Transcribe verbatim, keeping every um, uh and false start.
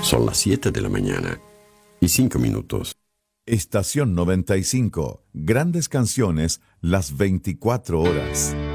Son las siete de la mañana y cinco minutos. Estación noventa y cinco. Grandes canciones las veinticuatro horas.